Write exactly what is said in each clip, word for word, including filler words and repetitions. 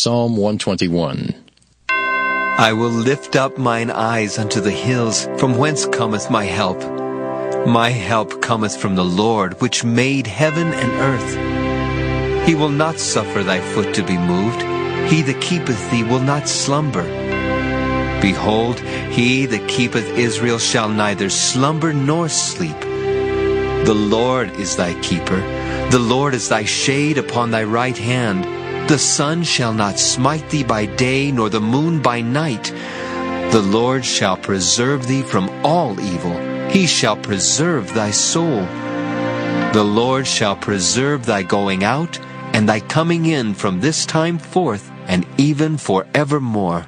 Psalm one twenty-one. I will lift up mine eyes unto the hills, from whence cometh my help. My help cometh from the Lord, which made heaven and earth. He will not suffer thy foot to be moved. He that keepeth thee will not slumber. Behold, he that keepeth Israel shall neither slumber nor sleep. The Lord is thy keeper. The Lord is thy shade upon thy right hand. The sun shall not smite thee by day, nor the moon by night. The Lord shall preserve thee from all evil. He shall preserve thy soul. The Lord shall preserve thy going out and thy coming in from this time forth and even forevermore.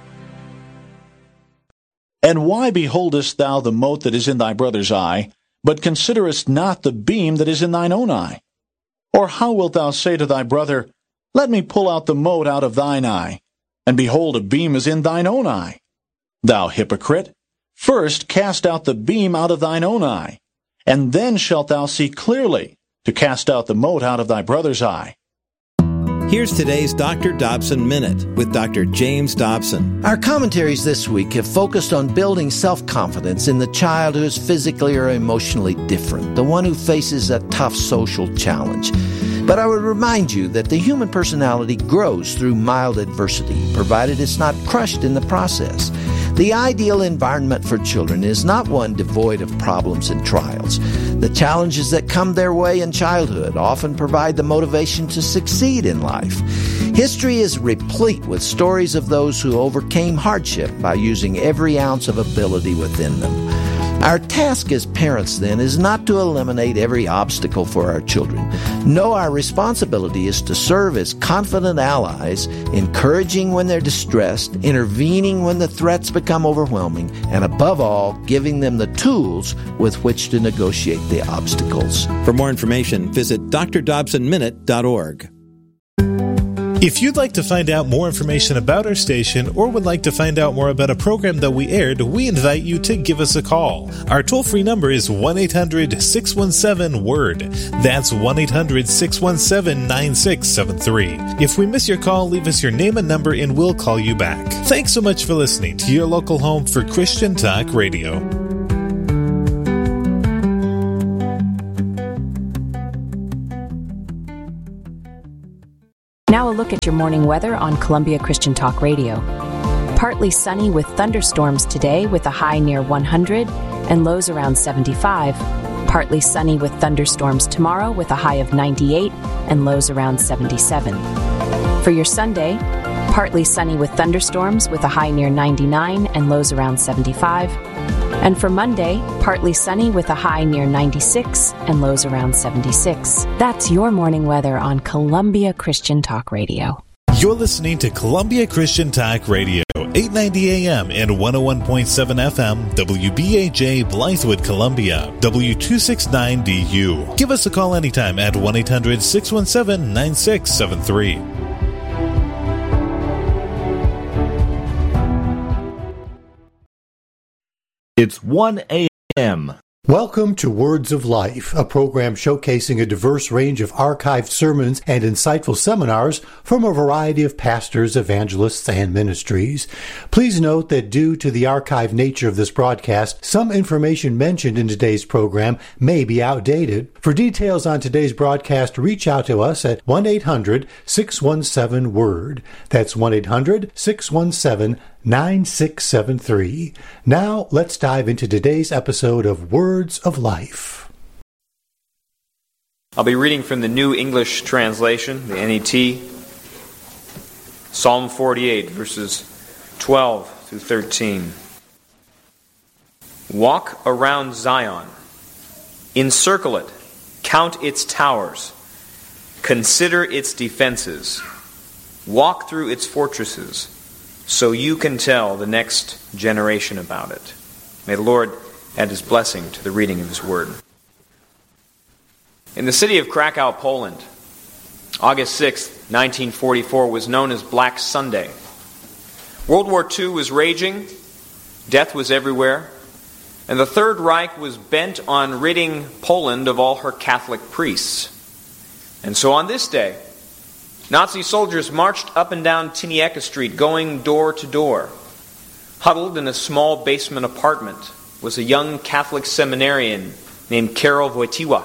And why beholdest thou the mote that is in thy brother's eye, but considerest not the beam that is in thine own eye? Or how wilt thou say to thy brother, Let me pull out the mote out of thine eye, and behold, a beam is in thine own eye? Thou hypocrite, first cast out the beam out of thine own eye, and then shalt thou see clearly to cast out the mote out of thy brother's eye. Here's today's Doctor Dobson Minute with Doctor James Dobson. Our commentaries this week have focused on building self-confidence in the child who is physically or emotionally different, the one who faces a tough social challenge. But I would remind you that the human personality grows through mild adversity, provided it's not crushed in the process. The ideal environment for children is not one devoid of problems and trials. The challenges that come their way in childhood often provide the motivation to succeed in life. History is replete with stories of those who overcame hardship by using every ounce of ability within them. Our task as parents, then, is not to eliminate every obstacle for our children. No, our responsibility is to serve as confident allies, encouraging when they're distressed, intervening when the threats become overwhelming, and above all, giving them the tools with which to negotiate the obstacles. For more information, visit d r dobson minute dot org. If you'd like to find out more information about our station or would like to find out more about a program that we aired, we invite you to give us a call. Our toll-free number is one eight hundred six one seven word. That's one eight hundred six one seven nine six seven three. If we miss your call, leave us your name and number and we'll call you back. Thanks so much for listening to your local home for Christian Talk Radio. Now a look at your morning weather on Columbia Christian Talk Radio. Partly sunny with thunderstorms today with a high near one hundred and lows around seventy-five. Partly sunny with thunderstorms tomorrow with a high of ninety-eight and lows around seventy-seven. For your Sunday, partly sunny with thunderstorms with a high near ninety-nine and lows around seventy-five. And for Monday, partly sunny with a high near ninety-six and lows around seventy-six. That's your morning weather on Columbia Christian Talk Radio. You're listening to Columbia Christian Talk Radio, eight ninety A M and one oh one point seven F M, W B A J, Blythewood, Columbia, W two sixty-nine D U. Give us a call anytime at one eight hundred six one seven nine six seven three. It's one A M Welcome to Words of Life, a program showcasing a diverse range of archived sermons and insightful seminars from a variety of pastors, evangelists, and ministries. Please note that due to the archived nature of this broadcast, some information mentioned in today's program may be outdated. For details on today's broadcast, reach out to us at one eight hundred six one seven word. That's one eight hundred six one seven nine six seven three. Now, let's dive into today's episode of Words of Life. I'll be reading from the New English Translation, the N E T, Psalm forty-eight, verses twelve through thirteen. Walk around Zion, encircle it, count its towers, consider its defenses, walk through its fortresses, so you can tell the next generation about it. May the Lord add His blessing to the reading of His Word. In the city of Krakow, Poland, August sixth, nineteen forty-four was known as Black Sunday. World War Two was raging, death was everywhere, and the Third Reich was bent on ridding Poland of all her Catholic priests. And so on this day, Nazi soldiers marched up and down Tyniecka Street, going door to door. Huddled in a small basement apartment was a young Catholic seminarian named Karol Wojtyła,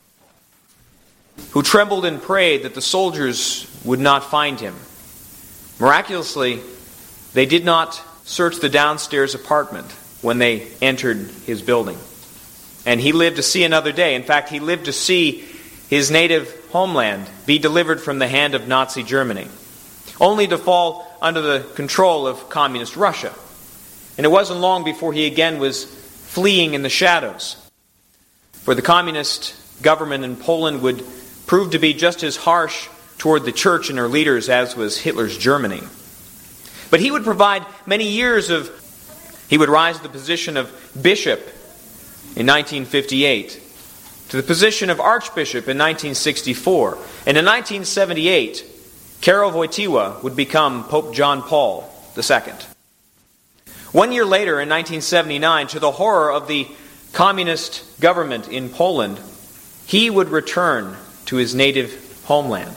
who trembled and prayed that the soldiers would not find him. Miraculously, they did not search the downstairs apartment when they entered his building. And he lived to see another day. In fact, he lived to see his native homeland be delivered from the hand of Nazi Germany, only to fall under the control of communist Russia. And it wasn't long before he again was fleeing in the shadows. For the communist government in Poland would prove to be just as harsh toward the church and her leaders as was Hitler's Germany. But he would provide many years of, he would rise to the position of bishop in nineteen fifty-eight, to the position of archbishop in nineteen sixty-four, and in nineteen seventy-eight, Karol Wojtyła would become Pope John Paul the Second. One year later, in nineteen seventy-nine, to the horror of the communist government in Poland, he would return to his native homeland.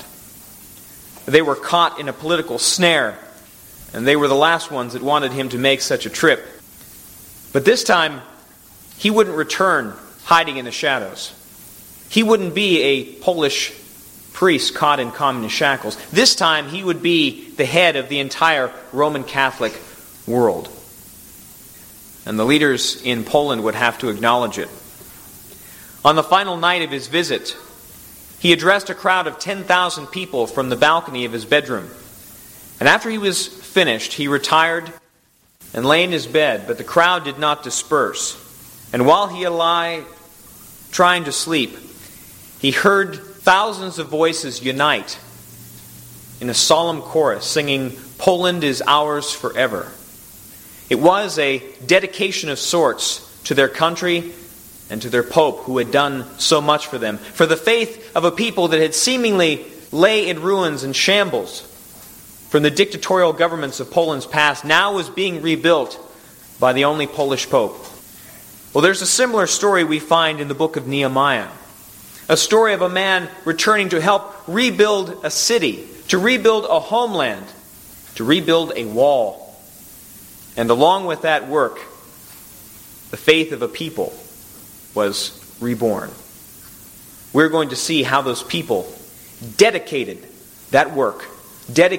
They were caught in a political snare, and they were the last ones that wanted him to make such a trip. But this time, he wouldn't return hiding in the shadows. He wouldn't be a Polish priest caught in communist shackles. This time, he would be the head of the entire Roman Catholic world. And the leaders in Poland would have to acknowledge it. On the final night of his visit, he addressed a crowd of ten thousand people from the balcony of his bedroom. And after he was finished, he retired and lay in his bed, but the crowd did not disperse. And while he lay trying to sleep, he heard thousands of voices unite in a solemn chorus singing, "Poland is ours forever." It was a dedication of sorts to their country and to their Pope, who had done so much for them, for the faith of a people that had seemingly lay in ruins and shambles from the dictatorial governments of Poland's past, now was being rebuilt by the only Polish Pope. Well, there's a similar story we find in the book of Nehemiah. A story of a man returning to help rebuild a city, to rebuild a homeland, to rebuild a wall. And along with that work, the faith of a people was reborn. We're going to see how those people dedicated that work, dedicated